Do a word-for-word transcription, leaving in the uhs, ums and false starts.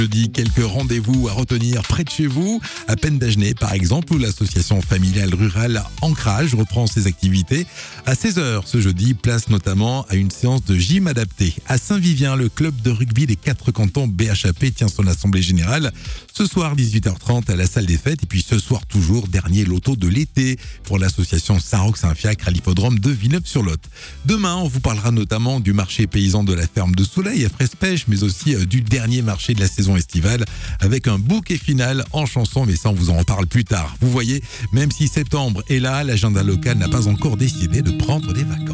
Jeudi, quelques rendez-vous à retenir près de chez vous, à Pendagenet par exemple, où l'association familiale rurale Ancrage reprend ses activités. À seize heures ce jeudi, place notamment à une séance de gym adaptée. À Saint-Vivien, le club de rugby des quatre cantons B H A P tient son assemblée générale. Ce soir, dix-huit heures trente à la salle des fêtes. Et puis ce soir toujours, dernier loto de l'été pour l'association Saint-Roch-Saint-Fiacre à l'hippodrome de Villeneuve-sur-Lot. Demain, on vous parlera notamment du marché paysan de la ferme de Soleil à Fraise-Pêche, mais aussi du dernier marché de la saison estivale avec un bouquet final en chanson, mais ça on vous en reparle plus tard. Vous voyez, même si septembre est là, l'agenda local n'a pas encore décidé de prendre des vacances.